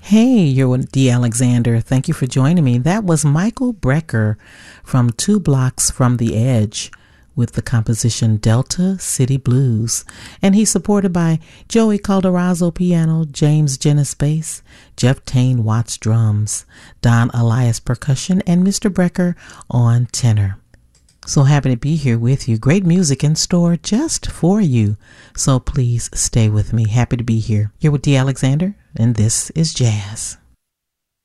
Hey, you're with D. Alexander. Thank you for joining me. That was Michael Brecker from 2 Blocks from the Edge with the composition Delta City Blues. And he's supported by Joey Calderazzo piano, James Jennis bass, Jeff Tane Watts drums, Don Elias percussion, and Mr. Brecker on tenor. So happy to be here with you. Great music in store just for you. So please stay with me. Happy to be here. You're with D. Alexander, and this is Jazz.